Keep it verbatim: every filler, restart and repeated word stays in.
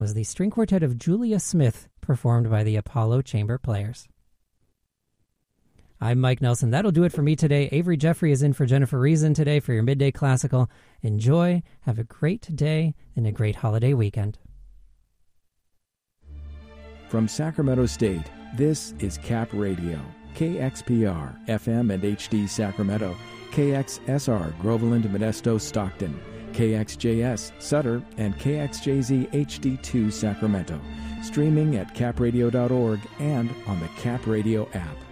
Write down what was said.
was the string quartet of Julia Smith, performed by the Apollo Chamber Players. I'm Mike Nelson. That'll do it for me today. Avery Jeffrey is in for Jennifer Reason today for your Midday Classical. Enjoy, have a great day, and a great holiday weekend. From Sacramento State, this is Cap Radio, K X P R, F M and H D Sacramento, K X S R, Groveland, Modesto, Stockton, K X J S, Sutter, and K X J Z H D two, Sacramento. Streaming at cap radio dot org and on the Cap Radio app.